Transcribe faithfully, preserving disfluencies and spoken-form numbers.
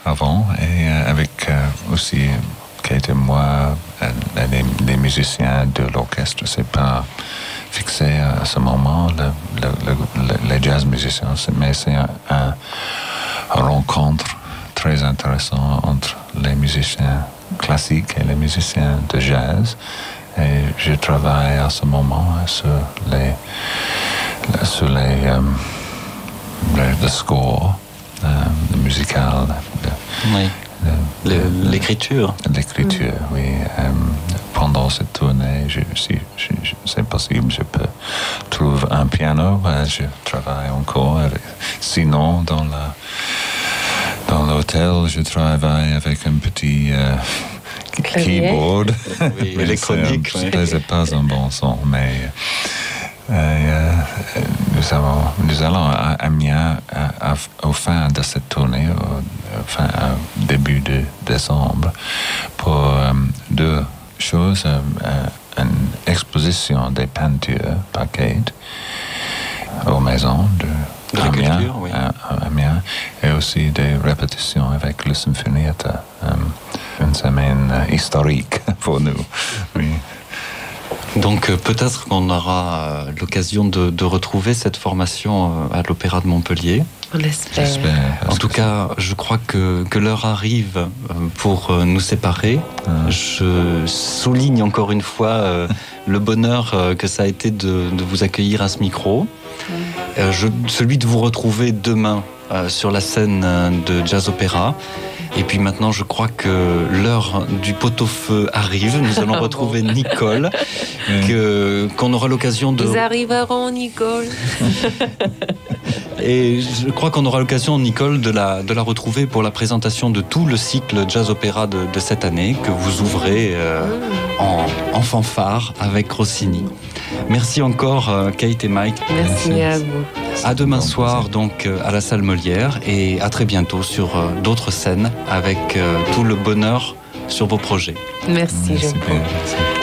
avant, et euh, avec euh, aussi Kate et moi, euh, les, les musiciens de l'orchestre. C'est pas fixé à ce moment, le, le, le, les jazz musiciens, mais c'est un, un, un rencontre très intéressant entre les musiciens classiques et les musiciens de jazz. Et je travaille à ce moment sur les, sur les, um, les le score um, musical. Le, oui. Le, le, l'écriture. L'écriture, mmh. oui. Um, pendant cette tournée, je, si, je, je, c'est possible, je peux trouver un piano, je travaille encore. Sinon, dans la dans l'hôtel, je travaille avec un petit euh, keyboard. Oui, électronique. Ce n'est pas un bon son, mais euh, euh, nous, avons, nous allons à Amiens à, à, au fin de cette tournée, au, fin, au début de décembre, pour euh, deux choses. Euh, une exposition des peintures par Kate aux maisons de De la Amiens, culture, oui. à, à Amiens, et aussi des répétitions avec le Sinfonietta. Um, une semaine uh, historique pour nous. Oui. Donc euh, peut-être qu'on aura euh, l'occasion de, de retrouver cette formation euh, à l'Opéra de Montpellier. On l'espère. J'espère, En tout cas, je crois que, que l'heure arrive euh, pour euh, nous séparer. Ah. Je souligne encore une fois euh, le bonheur euh, que ça a été de, de vous accueillir à ce micro. Euh, je, celui de vous retrouver demain euh, sur la scène euh, de Jazz Opéra. Et puis maintenant, je crois que l'heure du pot-au-feu arrive. Nous allons retrouver Nicole, que, qu'on aura l'occasion de... Nous arriverons, Nicole. Et je crois qu'on aura l'occasion, Nicole, de la, de la retrouver pour la présentation de tout le cycle Jazz Opéra de, de cette année, que vous ouvrez euh, en, en fanfare avec Rossini. Merci encore, euh, Kate et Mike. Merci, Merci à vous. À demain soir, donc, à la salle Molière, et à très bientôt sur euh, d'autres scènes avec euh, tout le bonheur sur vos projets. Merci, Merci Jean-Paul. bien, merci.